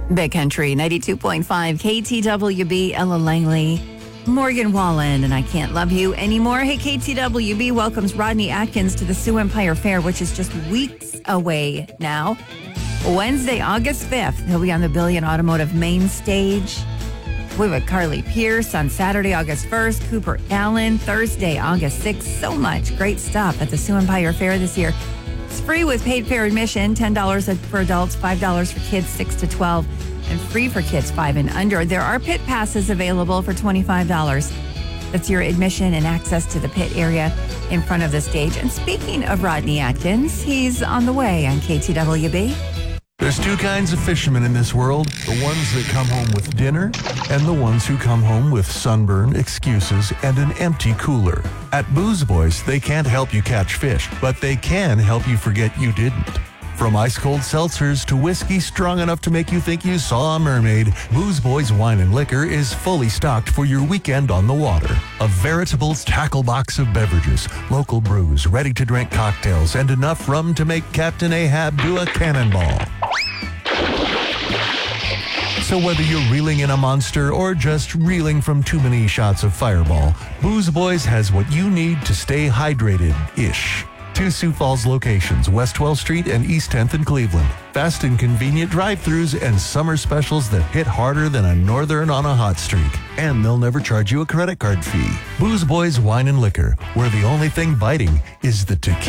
Big Country 92.5 KTWB, Ella Langley, Morgan Wallen, and I Can't Love You Anymore. Hey, KTWB welcomes Rodney Atkins to the Sioux Empire Fair, which is just weeks away now. Wednesday, August 5th, he'll be on the Billion Automotive main stage. We have Carly Pierce on Saturday, August 1st, Cooper Allen, Thursday, August 6th. So much great stuff at the Sioux Empire Fair this year. It's free with paid fair admission, $10 for adults, $5 for kids 6 to 12, and free for kids 5 and under. There are pit passes available for $25. That's your admission and access to the pit area in front of the stage. And speaking of Rodney Atkins, he's on the way on KTWB. There's two kinds of fishermen in this world, the ones that come home with dinner and the ones who come home with sunburn, excuses, and an empty cooler. At Booze Boys, they can't help you catch fish, but they can help you forget you didn't. From ice-cold seltzers to whiskey strong enough to make you think you saw a mermaid, Booze Boys Wine and Liquor is fully stocked for your weekend on the water. A veritable tackle box of beverages, local brews, ready-to-drink cocktails, and enough rum to make Captain Ahab do a cannonball. So whether you're reeling in a monster or just reeling from too many shots of Fireball, Booze Boys has what you need to stay hydrated-ish. 2 Sioux Falls locations, West 12th Street and East 10th in Cleveland. Fast and convenient drive-thrus and summer specials that hit harder than a northern on a hot streak. And they'll never charge you a credit card fee. Booze Boys Wine and Liquor, where the only thing biting is the tequila.